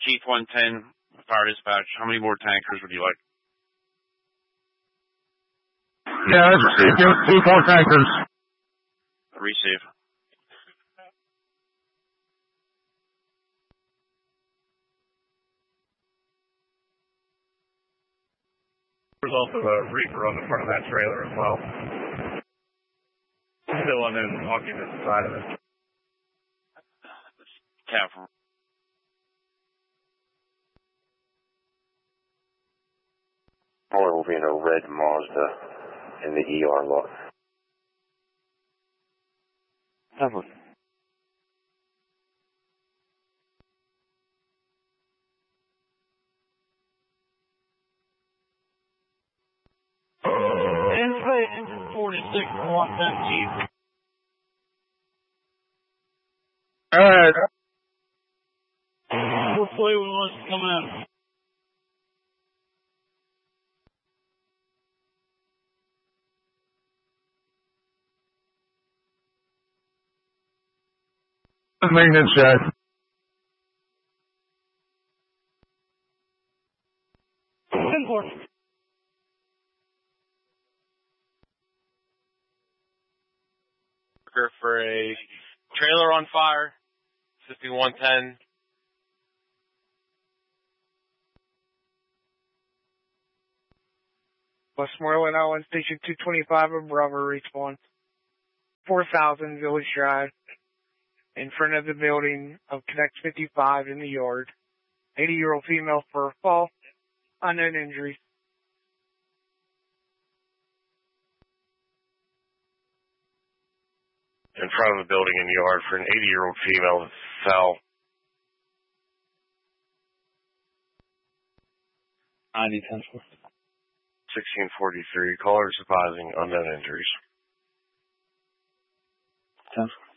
Chief 110, fire dispatch. How many more tankers would you like? Yeah, it's 2 more tankers. Receive. There's also a reaper on the front of that trailer as well. Still on the occupant side of it. Capital. Or will be in a red Mazda in the ER lot. Definitely. Engine 46 on that Chief. Alright. Hopefully we want to come in. Maintenance shed. For a trailer on fire, 5110. Westmoreland Island Station 225 of Bravo respawn. 4000 Village Drive. In front of the building of Connect 55 in the yard. 80-year-old female for a fall. Unknown injuries. In front of the building in the yard for an 80-year-old female that fell. 90-10-4. 1643. Caller is advising unknown injuries. 10-4.